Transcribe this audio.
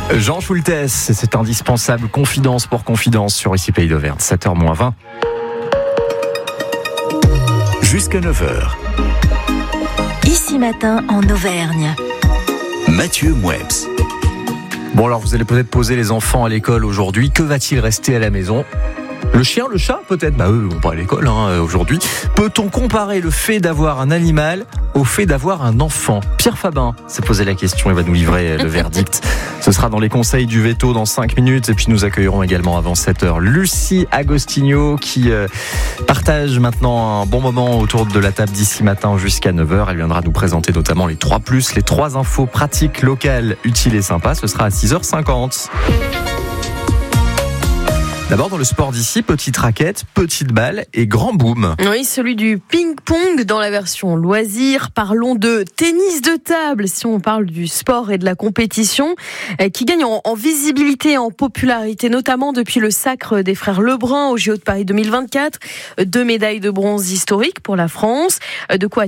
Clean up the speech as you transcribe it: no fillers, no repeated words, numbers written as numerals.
Jean Schultes, c'est indispensable. Confidence pour confidence sur Ici Pays d'Auvergne. 7h-20. Jusqu'à 9h. Ici matin en Auvergne. Mathieu Mouebs. Bon, alors vous allez peut-être poser les enfants à l'école aujourd'hui. Que va-t-il rester à la maison ? Le chien, le chat, peut-être ? Eux vont pas à l'école aujourd'hui. Peut-on comparer le fait d'avoir un animal au fait d'avoir un enfant ? Pierre Fabin s'est posé la question et va nous livrer le verdict. Ce sera dans les conseils du veto dans 5 minutes. Et puis nous accueillerons également avant 7h Lucie Agostinho qui partage maintenant un bon moment autour de la table d'ici matin jusqu'à 9h. Elle viendra nous présenter notamment les 3+, les 3 infos pratiques, locales, utiles et sympas. Ce sera à 6h50. D'abord dans le sport d'ici, petite raquette, petite balle et grand boom. Oui, celui du ping-pong dans la version loisir. Parlons de tennis de table, si on parle du sport et de la compétition, qui gagne en visibilité et en popularité, notamment depuis le sacre des frères Lebrun au JO de Paris 2024. 2 médailles de bronze historiques pour la France. De quoi